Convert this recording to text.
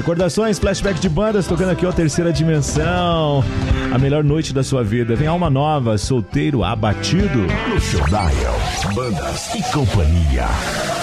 Recordações, flashback de bandas, tocando aqui, ó, Terceira Dimensão. A melhor noite da sua vida. Vem Alma Nova, Solteiro Abatido. No seu dial, bandas e companhia.